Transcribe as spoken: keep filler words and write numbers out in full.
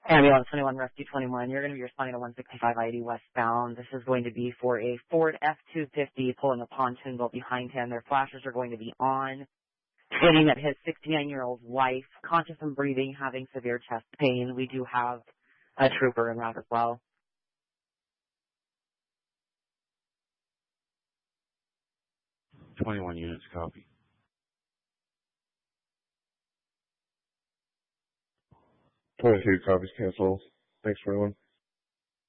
Ambulance twenty-one, Rescue twenty-one, you're going to be responding to one sixty-five I eighty westbound. This is going to be for a Ford F two fifty pulling a pontoon boat behind him. Their flashers are going to be on, stating that his sixty-nine-year-old wife, conscious and breathing, having severe chest pain. We do have a trooper en route as well. twenty-one units, copy. twenty-two copies, cancel. Thanks for everyone.